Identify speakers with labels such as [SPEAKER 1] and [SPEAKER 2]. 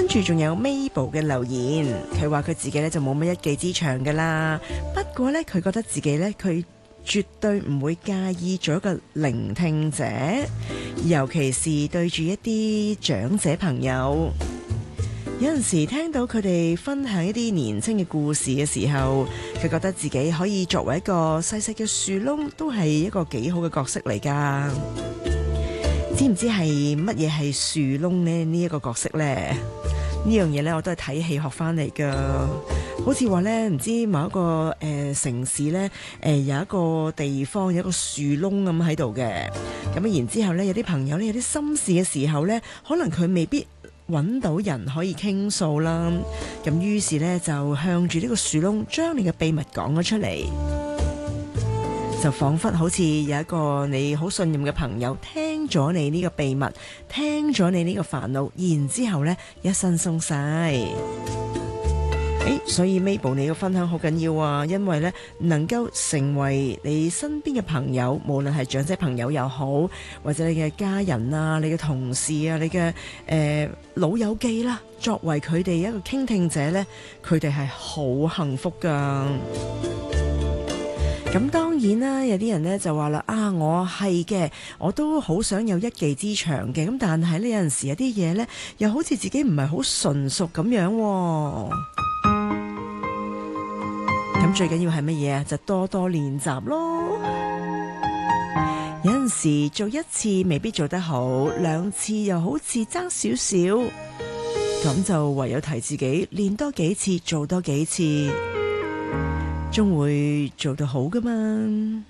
[SPEAKER 1] 住仲有 Mabel 嘅留言，佢話佢自己咧就冇乜一技之長噶啦，不過咧佢覺得自己咧佢絕對唔會介意做一個聆聽者，尤其是對住一啲長者朋友。有陣時聽到佢哋分享一啲年輕嘅故事嘅時候，佢覺得自己可以作為一個細細嘅樹窿，都係一個幾好嘅角色嚟㗎。知唔知係乜嘢係樹窿呢？呢一個角色呢？呢樣嘢呢，我都係睇戲學翻嚟㗎。好似話呢，唔知某一個城市呢，有一個地方有一個樹窿咁喺度嘅。咁然之後呢，有啲朋友呢，有啲心事嘅時候呢，可能佢未必揾到人可以傾訴啦。咁於是呢，就向住呢個樹窿將你嘅秘密講咗出嚟，就彷彿好似有一個你好信任嘅朋友聽咗你呢個秘密，聽咗你呢個煩惱，然之後呢，一身鬆晒。所以 Mabel 你嘅分享好緊要啊，因為呢能夠成為你身邊嘅朋友，無論係長者朋友又好，或者你嘅家人啊、你嘅同事啊、你嘅老友記啦，作為佢哋一個傾聽者呢，佢哋係好幸福噶。咁當然啦，有啲人呢就話啦，我係嘅，我都好想有一技之長嘅，咁但係呢，有陣時有啲嘢呢，又好似自己唔係好純熟咁樣喎。咁最緊要係乜嘢啊？就多多練習咯。有陣時做一次未必做得好，兩次又好似爭少少，咁就唯有提自己練多幾次，做多幾次，終會做到好㗎嘛。